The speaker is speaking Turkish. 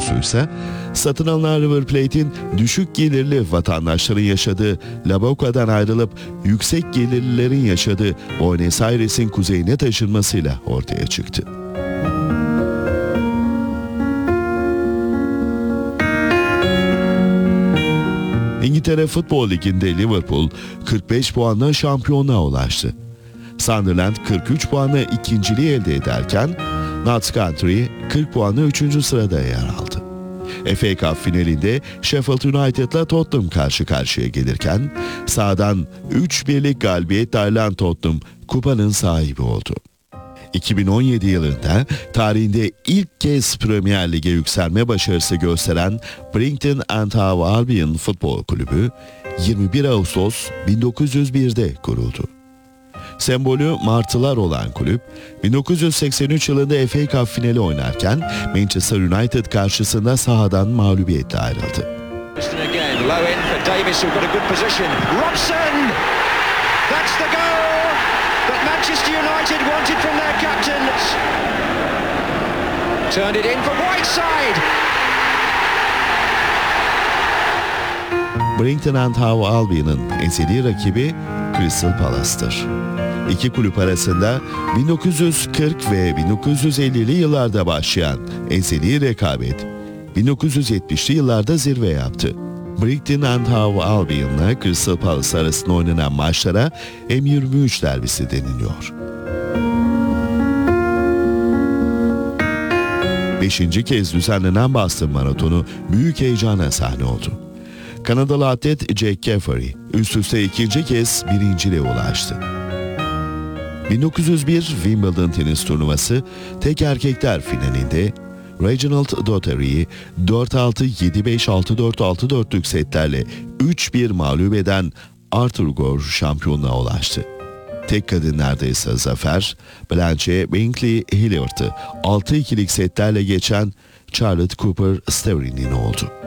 konusuysa satın alınan River Plate'in düşük gelirli vatandaşların yaşadığı La Boca'dan ayrılıp yüksek gelirlilerin yaşadığı Buenos Aires'in kuzeyine taşınmasıyla ortaya çıktı. İngiltere Futbol Ligi'nde Liverpool 45 puanla şampiyonluğa ulaştı. Sunderland 43 puanla ikinciliği elde ederken Notts County 40 puanla 3. sırada yer aldı. FA Cup finalinde Sheffield United'la Tottenham karşı karşıya gelirken sahadan 3-1'lik galibiyetle ayrılan Tottenham kupanın sahibi oldu. 2017 yılında tarihinde ilk kez Premier Lig'e yükselme başarısı gösteren Brighton and Hove Albion Futbol Kulübü 21 Ağustos 1901'de kuruldu. Sembolü martılar olan kulüp 1983 yılında FA Cup finali oynarken Manchester United karşısında sahadan mağlubiyetle ayrıldı. Manchester United wanted from their captains. Turned it in for Whiteside. Brighton and Hove Albion'ın ezeli rakibi Crystal Palace'tır. İki kulüp arasında 1940 ve 1950'li yıllarda başlayan ezeli rekabet 1970'li yıllarda zirve yaptı. Brighton and Hove Albion'la Crystal Palace arasında oynanan maçlara M23 derbisi deniliyor. 5. kez düzenlenen Boston Maratonu büyük heyecana sahne oldu. Kanadalı atlet Jack Caffery üst üste 2. kez birinciliğe ulaştı. 1901 Wimbledon tenis turnuvası tek erkekler finalinde Reginald Dougherty'yi 4-6, 7-5, 6-4, 6-4'lük setlerle 3-1 mağlup eden Arthur Gore şampiyonluğa ulaştı. Tek kadınlarda ise zafer, Blanche Binkley Hilliard'ı 6-2'lik setlerle geçen Charlotte Cooper Sterling'in oldu.